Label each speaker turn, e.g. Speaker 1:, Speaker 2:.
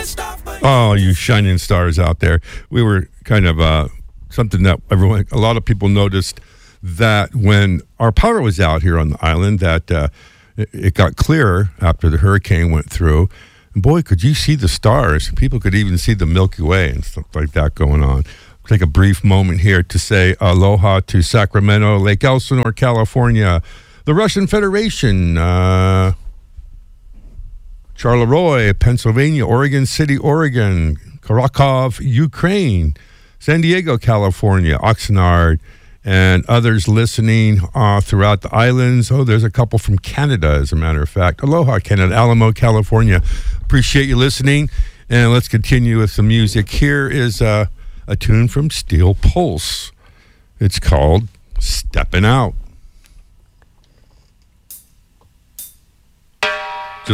Speaker 1: Oh, you shining stars out there. We were kind of something that a lot of people noticed that when our power was out here on the island, that it got clearer after the hurricane went through. And boy, could you see the stars. People could even see the Milky Way and stuff like that going on. Take a brief moment here to say aloha to Sacramento, Lake Elsinore, California, the Russian Federation, Charleroi, Pennsylvania, Oregon City, Oregon, Krakow, Ukraine, San Diego, California, Oxnard, and others listening throughout the islands. Oh, there's a couple from Canada, as a matter of fact. Aloha, Canada, Alamo, California. Appreciate you listening, and let's continue with some music. Here is a tune from Steel Pulse. It's called Steppin' Out.